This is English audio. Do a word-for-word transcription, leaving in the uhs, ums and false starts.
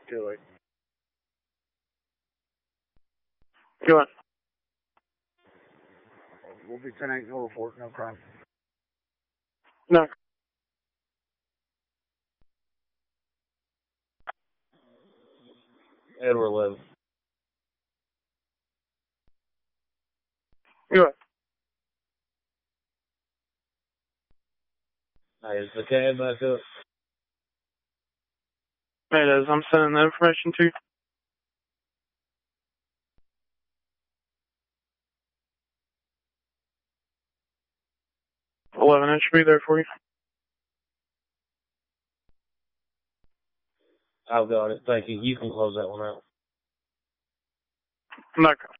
too late. Go on. We'll be ten eight no report, no crime. No. Edward eleven. Go on. Hey, is the cab back up? It is. I'm sending the information to you. eleven, it should be there for you. I've got it. Thank you. You can close that one out. No.